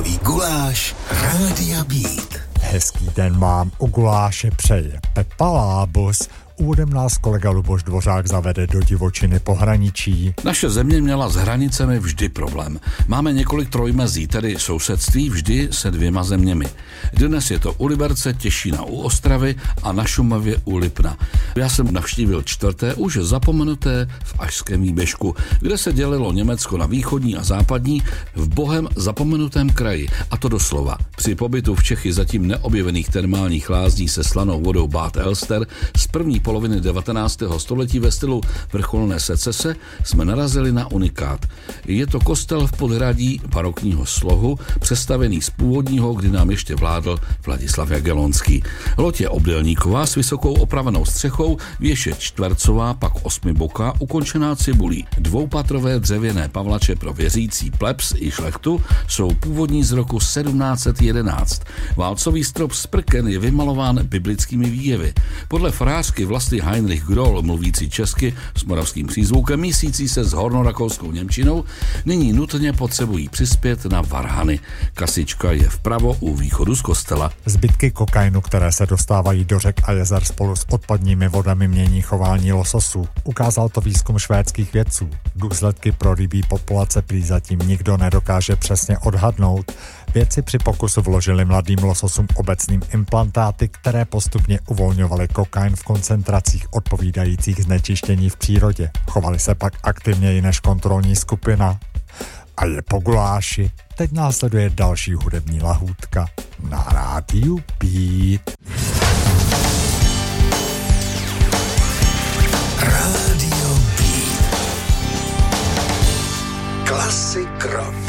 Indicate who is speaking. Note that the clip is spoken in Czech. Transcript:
Speaker 1: Gulášový guláš Rádia Beat.
Speaker 2: Hezký den mám, u guláše přeje Pepa Lábus. Úvodem nás kolega Luboš Dvořák zavede do divočiny pohraničí.
Speaker 3: Naše země měla s hranicemi vždy problém. Máme několik trojmezí, tedy sousedství vždy se dvěma zeměmi. Dnes je to u Liberce, Těšína u Ostravy a na Šumavě u Lipna. Já jsem navštívil čtvrté, už zapomenuté v Ašském výběžku, kde se dělilo Německo na východní a západní v bohem zapomenutém kraji. A to doslova. Při pobytu v Čechy zatím neobjevených termálních lázní se slanou vodou Bad Elster z první poloviny 19. století ve stylu vrcholné secese jsme narazili na unikát. Je to kostel v podhradí barokního slohu, přestavený z původního, kdy nám ještě vládl Vladislav Jagellonský. Loď je obdélníková s vysokou opravenou střechou, věž je čtvercová, pak osmiboká, ukončená cibulí. Dvoupatrové dřevěné pavlače pro věřící plebs i šlechtu jsou původní z roku 1711. Válcový strop z prken je vymalován biblickými výjevy. Podle farářky Vlasty Heinrich Groll, mluvící česky s moravským přízvukem, mísící se s hornorakouskou němčinou, nyní nutně potřebují přispět na varhany. Kasička je vpravo u východu z kostela.
Speaker 2: Zbytky kokainu, které se dostávají do řek a jezer spolu s odpadními vodami, mění chování lososů. Ukázal to výzkum švédských vědců. Důsledky pro rybí populace prý zatím nikdo nedokáže přesně odhadnout. Vědci při pokusu vložili mladým lososům obecným implantáty, které postupně uvolňovaly kokain v koncentracích odpovídajících znečištění v přírodě. Chovali se pak aktivněji než kontrolní skupina. A je po guláši. Teď následuje další hudební lahůdka na rádiu Beat.
Speaker 1: Rádio Beat. Klasik rock.